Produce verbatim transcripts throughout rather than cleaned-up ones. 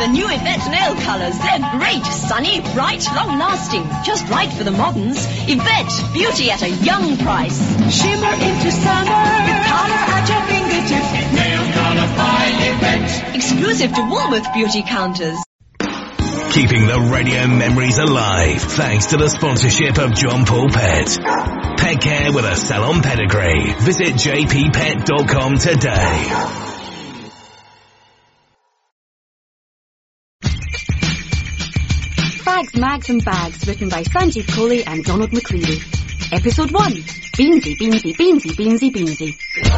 the new Yvette nail colours. They're great, sunny, bright, long-lasting. Just right for the moderns. Yvette, beauty at a young price. Shimmer into summer. With colour at your fingertips. Nail colour by Yvette. Exclusive to Woolworth beauty counters. Keeping the radio memories alive thanks to the sponsorship of John Paul Pet. Pet care with a salon pedigree. Visit j p pet dot com today. Bags, Mags and Bags, written by Sanjeev Kohli and Donald McCleary. Episode one. Beansy, Beansy, Beansy, Beansy, Beansy.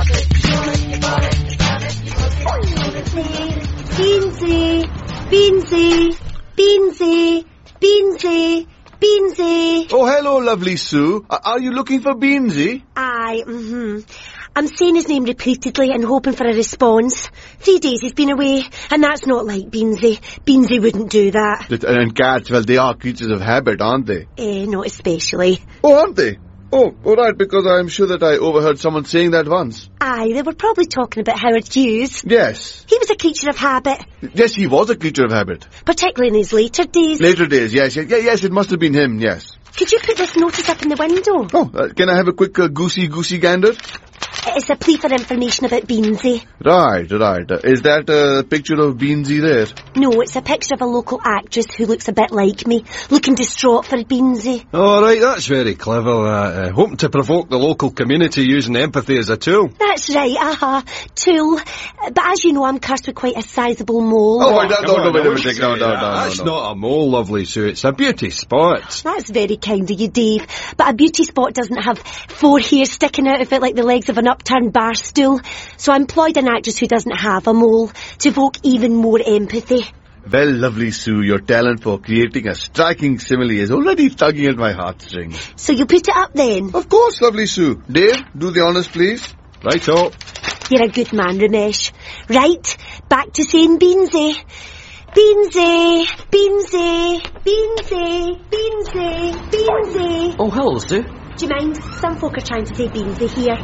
Beansy, Beansy, Beansy, Beansy, Beansy. Oh, hello, lovely Sue. Uh, are you looking for Beansy? Aye, mm-hmm. I'm saying his name repeatedly and hoping for a response. Three days he's been away, and that's not like Beansy. Beansy wouldn't do that. And cats, well, they are creatures of habit, aren't they? Eh, not especially. Oh, aren't they? Oh, all right, because I'm sure that I overheard someone saying that once. Aye, they were probably talking about Howard Hughes. Yes. He was a creature of habit. Yes, he was a creature of habit. Particularly in his later days. Later days, yes, yes, yes, it must have been him, yes. Could you put this notice up in the window? Oh, uh, can I have a quick uh, goosey-goosey gander? It's a plea for information about Beansy. Right, right. Uh, is that a picture of Beansy there? No, it's a picture of a local actress who looks a bit like me, looking distraught for Beansy. All right, that's very clever. Uh, uh, hoping to provoke the local community using empathy as a tool. That's right, aha, tool. But as you know, I'm cursed with quite a sizable mole. Oh, wait, no, no, on, no, wait no, a minute. No, no, no, no, That's no. not a mole, lovely Sue. It's a beauty spot. That's very kind of you, Dave. But a beauty spot doesn't have four hairs sticking out of it like the legs of an upturned bar stool. So I employed an actress who doesn't have a mole to evoke even more empathy. Well, lovely Sue, your talent for creating a striking simile is already tugging at my heartstrings. So you put it up then? Of course, lovely Sue. Dave, do the honours, please. Right-o. You're a good man, Ramesh. Right, back to saying Beansy. Beansy, Beansy, Beansy, Beansy, Beansy. Oh, hello, Sue. Do you mind? Some folk are trying to say Beansy here.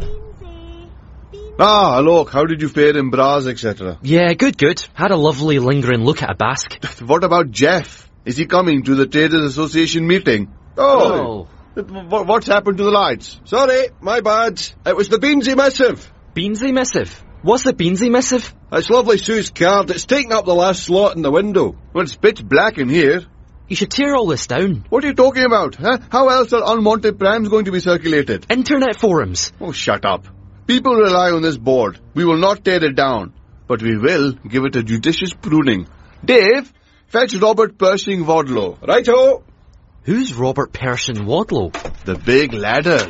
Ah, look, how did you fare in bras, et cetera? Yeah, good, good. Had a lovely lingering look at a basque. What about Jeff? Is he coming to the Traders Association meeting? Oh. oh. What's happened to the lights? Sorry, my bad. It was the Beansy missive. Beansy missive? What's the Beansy missive? It's lovely Sue's card. It's taken up the last slot in the window. Well, it's pitch black in here. You should tear all this down. What are you talking about? Huh? How else are unwanted prams going to be circulated? Internet forums. Oh, shut up. People rely on this board. We will not tear it down, but we will give it a judicious pruning. Dave, fetch Robert Pershing Wadlow. Righto. Who's Robert Pershing Wadlow? The big ladder.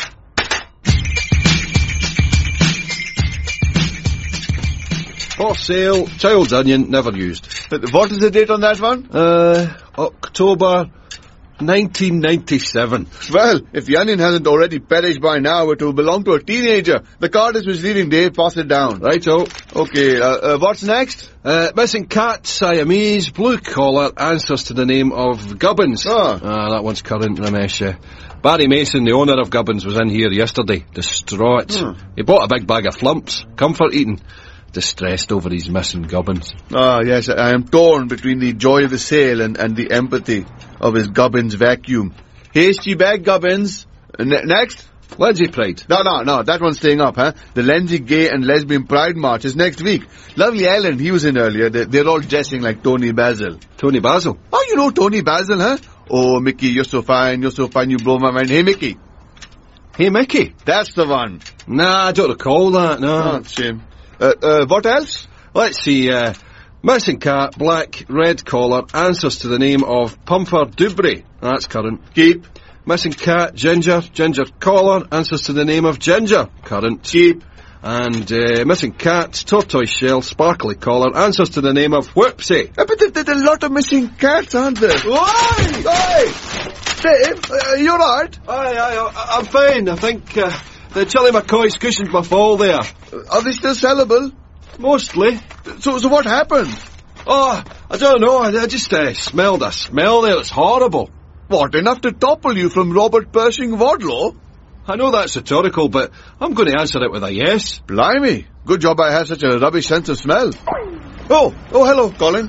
For sale, child's onion, never used. What is the date on that one? Uh, October nineteen ninety-seven. Well, if the onion hasn't already perished by now, it will belong to a teenager. The card is misleading, Dave. Pass it down. Righto. Okay, uh, uh, what's next? Uh, missing cat, Siamese, blue collar, answers to the name of Gubbins. Ah. Ah, that one's current, Ramesh. Uh, Barry Mason, the owner of Gubbins, was in here yesterday, distraught. Hmm. He bought a big bag of flumps, comfort eating. Distressed over his missing Gubbins. Ah, yes, I am torn between the joy of the sale and, and the empathy of his Gubbins vacuum. Hasty bag, Gubbins. Uh, ne- next? Lindsay Pride. No, no, no, that one's staying up, huh? The Lindsay Gay and Lesbian Pride March is next week. Lovely Ellen, he was in earlier. They, they're all dressing like Tony Basil. Tony Basil? Oh, you know Tony Basil, huh? Oh, Mickey, you're so fine, you're so fine, you blow my mind. Hey, Mickey. Hey, Mickey? That's the one. Nah, I don't recall that, no. Oh, shame. Uh, uh, what else? Let's see, uh, missing cat, black, red collar, answers to the name of Pumper Dubry. That's current. Keep. Missing cat, ginger, ginger collar, answers to the name of Ginger. Current. Keep. And, uh, missing cat, tortoise shell, sparkly collar, answers to the name of Whoopsie. Uh, but there, there's a lot of missing cats, aren't there? Oi! Oi! Dave, uh, you alright? Aye, aye, I'm fine. I think, uh, the Chili McCoys cushioned my fall there. Are they still sellable? Mostly. So, so what happened? Oh, I don't know. I, I just uh, smelled a smell there. It's horrible. What, enough to topple you from Robert Pershing Wadlow? I know that's rhetorical, but I'm going to answer it with a yes. Blimey. Good job I have such a rubbish sense of smell. Oh, oh, hello, Colin.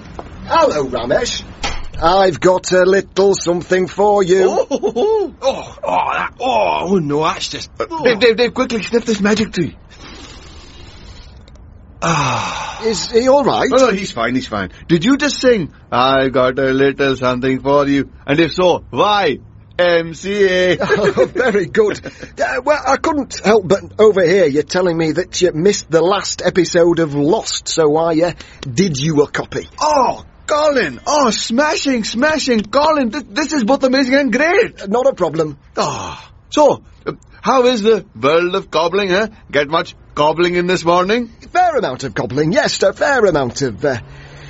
Hello, Ramesh. I've got a little something for you. Oh, oh, oh, oh, oh, that, oh, oh no, that's just... Oh. Dave, Dave, Dave, quickly, sniff this magic tree. Ah. Is he all right? Oh, no, he's fine, he's fine. Did you just sing, I got a little something for you? And if so, why? M C A. Oh, very good. Uh, well, I couldn't help but overhear you telling me that you missed the last episode of Lost, so I uh, did you a copy. Oh, Colin! Oh, smashing, smashing, Colin! This, this is both amazing and great! Uh, not a problem. Oh, so, uh, how is the world of cobbling, huh? Get much cobbling in this morning? Fair amount of cobbling, yes, a fair amount of... Uh,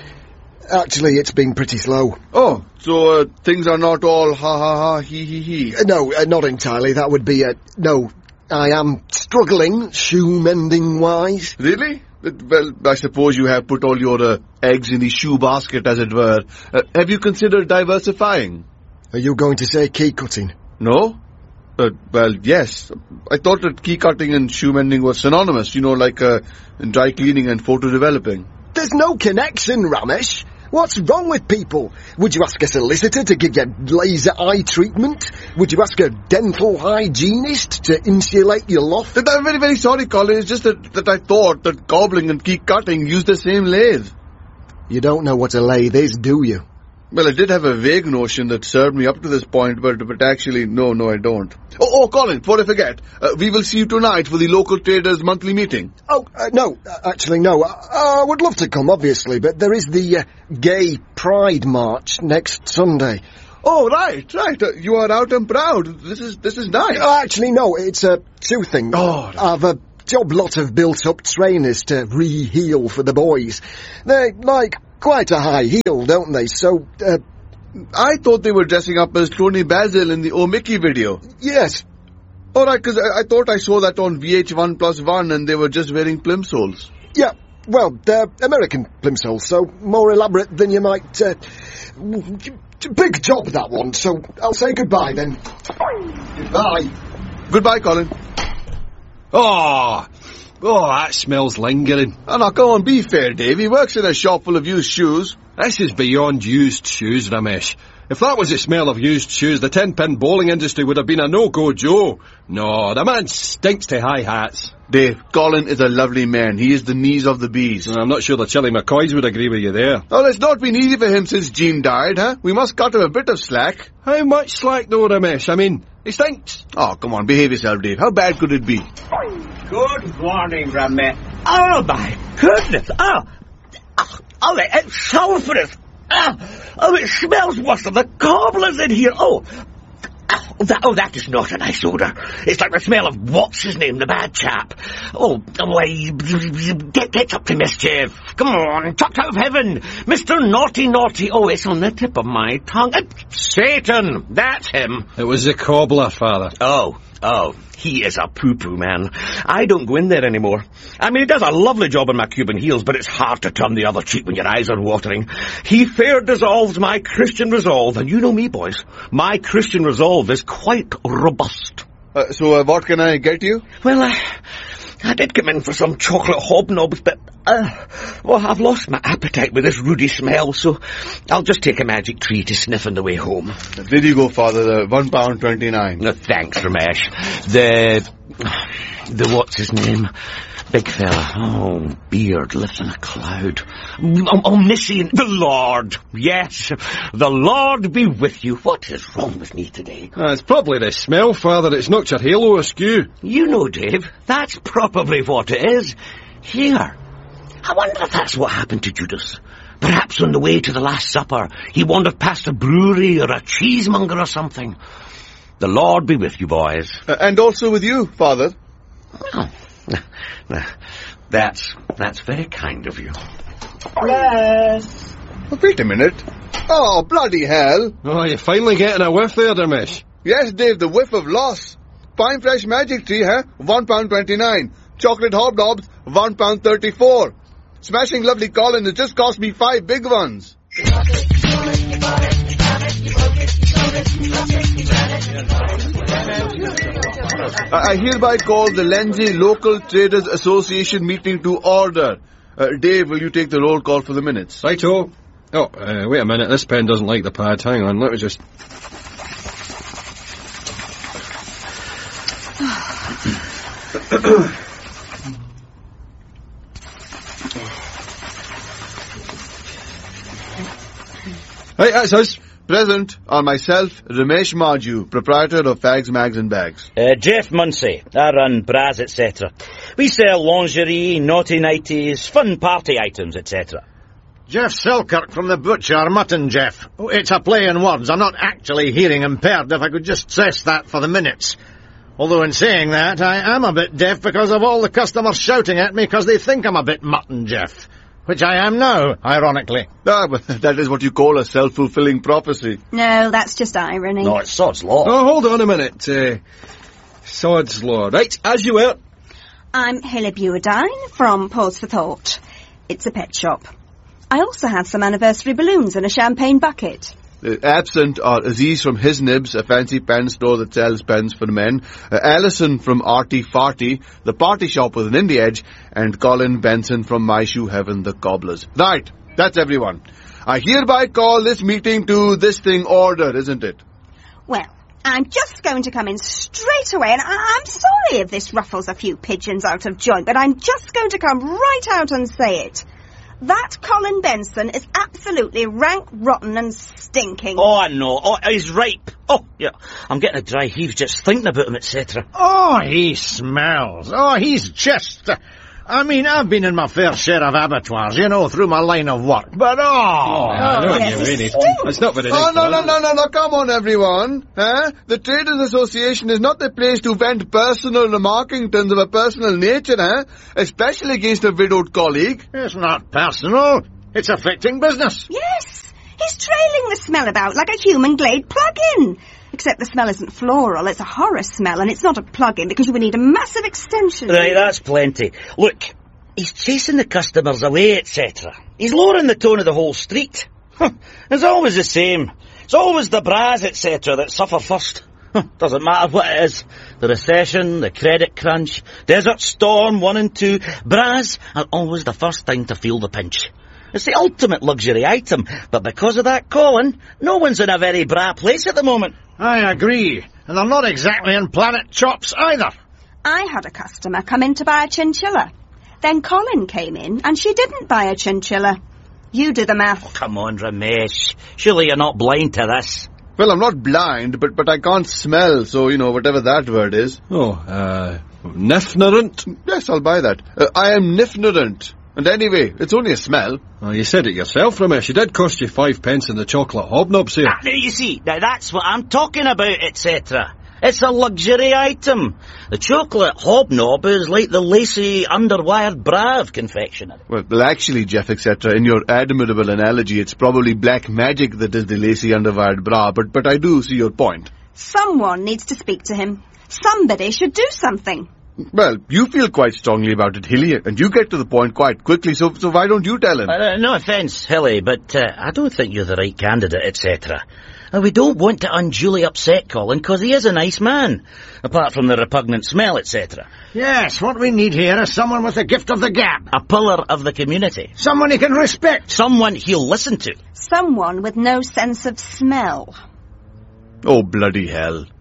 actually, it's been pretty slow. Oh, so uh, things are not all ha ha ha, he he he. Uh, no, uh, not entirely. That would be a... No, I am struggling, shoe-mending-wise. Really? Well, I suppose you have put all your uh, eggs in the shoe basket, as it were. Uh, have you considered diversifying? Are you going to say key cutting? No? Uh, well, yes. I thought that key cutting and shoe mending were synonymous, you know, like uh, dry cleaning and photo developing. There's no connection, Ramesh. What's wrong with people? Would you ask a solicitor to give you laser eye treatment? Would you ask a dental hygienist to insulate your loft? I'm very, very sorry, Colin. It's just that, that I thought that cobbling and key cutting used the same lathe. You don't know what a lathe is, do you? Well, I did have a vague notion that served me up to this point, but but actually, no, no, I don't. Oh, oh Colin, before I forget, uh, we will see you tonight for the local traders' monthly meeting. Oh, uh, no, uh, actually, no. I, I would love to come, obviously, but there is the uh, Gay Pride March next Sunday. Oh, right, right. Uh, you are out and proud. This is this is nice. Uh, actually, no, it's uh, two things. Oh, no. I've a job lot of built-up trainers to re-heal for the boys. They're, like... quite a high heel, don't they? So, uh... I thought they were dressing up as Tony Basil in the Oh Mickey video. Yes. All right, because I, I thought I saw that on V H one plus one and they were just wearing plimsolls. Yeah, well, they're American plimsolls, so more elaborate than you might... Uh, big job, that one, so I'll say goodbye, then. Goodbye. Goodbye, Colin. Oh... Oh, that smells lingering. Oh, now, come on, be fair, Dave. He works in a shop full of used shoes. This is beyond used shoes, Ramesh. If that was the smell of used shoes, the ten-pin bowling industry would have been a no-go Joe. No, the man stinks to high hats. Dave, Colin is a lovely man. He is the knees of the bees. I'm not sure the Chilly McCoys would agree with you there. Well, it's not been easy for him since Jean died, huh? We must cut him a bit of slack. How much slack, though, Ramesh? I mean, he stinks. Oh, come on, behave yourself, Dave. How bad could it be? Good morning, Ramesh. Oh, my goodness. Oh, oh, oh it's sulphurous. Oh, oh, it smells worse than the cobblers in here. Oh, oh that, oh, that is not a nice odour. It's like the smell of what's his name, the bad chap. Oh, away, get, get up to mischief. Come on, chucked out of heaven. Mister Naughty Naughty. Oh, it's on the tip of my tongue. Satan, that's him. It was the cobbler, Father. Oh, oh, he is a poo-poo man. I don't go in there anymore. I mean, he does a lovely job on my Cuban heels, but it's hard to turn the other cheek when your eyes are watering. He fair dissolves my Christian resolve, and you know me, boys. My Christian resolve is quite robust. Uh, so, uh, what can I get you? Well, I, I did come in for some chocolate hobnobs, but, uh, well, I've lost my appetite with this ruddy smell, so I'll just take a magic tree to sniff on the way home. There you go, Father, uh, one pound twenty-nine. No, thanks, Ramesh. The, the what's his name? Big fella. Oh, beard lives in a cloud. Om- omniscient. The Lord. Yes, the Lord be with you. What is wrong with me today? Uh, it's probably the smell, Father. It's knocked your halo askew. You know, Dave, that's probably what it is. Here. I wonder if that's what happened to Judas. Perhaps on the way to the Last Supper, he wandered past a brewery or a cheesemonger or something. The Lord be with you, boys. Uh, and also with you, Father. Oh. That's, that's very kind of you. Yes. Oh, wait a minute. Oh, bloody hell. Oh, you're finally getting a whiff there, Ramesh. Yes, Dave, the whiff of loss. Fine fresh magic tree, huh? One pound twenty-nine. Chocolate hobnobs, one pound thirty-four. Smashing lovely Colin, it just cost me five big ones. I hereby call the Lenzie Local Traders Association meeting to order. Uh, Dave, will you take the roll call for the minutes? Righto. Oh, uh, wait a minute, this pen doesn't like the pad. Hang on, let me just... Right, that's us. Present are myself, Ramesh Marju, proprietor of Fags, Mags and Bags. Uh, Jeff Munsey. I run bras, et cetera. We sell lingerie, naughty nighties, fun party items, et cetera. Jeff Selkirk from the Butcher, Mutton Jeff. Oh, it's a play in words. I'm not actually hearing impaired, if I could just stress that for the minutes. Although in saying that, I am a bit deaf because of all the customers shouting at me because they think I'm a bit Mutton Jeff. Which I am now, ironically. Ah, but that is what you call a self-fulfilling prophecy. No, that's just irony. No, it's Sod's Law. Oh, hold on a minute. Uh, Sod's Law. Right, as you were. I'm Hilly Buadine from Pause for Thought. It's a pet shop. I also had some anniversary balloons and a champagne bucket. Uh, absent are Aziz from His Nibs, a fancy pen store that sells pens for men, uh, Alison from Arty Farty, the party shop with an indie edge, and Colin Benson from My Shoe Heaven, the cobblers. Right, that's everyone. I hereby call this meeting to this thing order, isn't it? Well, I'm just going to come in straight away, and I- I'm sorry if this ruffles a few pigeons out of joint, but I'm just going to come right out and say it. That Colin Benson is absolutely rank, rotten and stinking. Oh, I know. Oh, he's ripe. Oh, yeah. I'm getting a dry heave just thinking about him, et cetera. Oh, he smells. Oh, he's just... Uh, I mean, I've been in my fair share of abattoirs, you know, through my line of work. But, oh... Oh, I know what you mean. It's, it's not very nice. Oh, no, no, no, no, no, come on, everyone. Huh? The Traders Association is not the place to vent personal remarkingtons of a personal nature, huh? Especially against a widowed colleague. It's not personal. It's affecting business. Yes, he's trailing the smell about like a human Glade plug-in. Except the smell isn't floral, it's a horror smell, and it's not a plug-in because you would need a massive extension. Right, that's plenty. Look, he's chasing the customers away, et cetera. He's lowering the tone of the whole street. It's always the same. It's always the bras, et cetera that suffer first. Doesn't matter what it is. The recession, the credit crunch, Desert Storm one and two. Bras are always the first thing to feel the pinch. It's the ultimate luxury item, but because of that Colin, no one's in a very bra place at the moment. I agree, and they're not exactly in planet chops either. I had a customer come in to buy a chinchilla. Then Colin came in, and she didn't buy a chinchilla. You do the math. Oh, come on, Ramesh. Surely you're not blind to this. Well, I'm not blind, but but I can't smell, so, you know, whatever that word is. Oh, uh, nifnerant? Yes, I'll buy that. Uh, I am nifnerant. And anyway, it's only a smell. Oh, you said it yourself, Ramesh. It did cost you five pence in the chocolate hobnobs here. Ah, now you see, now that's what I'm talking about, et cetera. It's a luxury item. The chocolate hobnob is like the lacy, underwired bra of confectionery. Well, well actually, Jeff, et cetera, in your admirable analogy, it's probably black magic that is the lacy, underwired bra, but, but I do see your point. Someone needs to speak to him. Somebody should do something. Well, you feel quite strongly about it, Hilly, and you get to the point quite quickly, so so why don't you tell him? Uh, no offence, Hilly, but uh, I don't think you're the right candidate, et cetera. Uh, we don't want to unduly upset Colin, because he is a nice man, apart from the repugnant smell, et cetera. Yes, what we need here is someone with the gift of the gab. A pillar of the community. Someone he can respect. Someone he'll listen to. Someone with no sense of smell. Oh, bloody hell.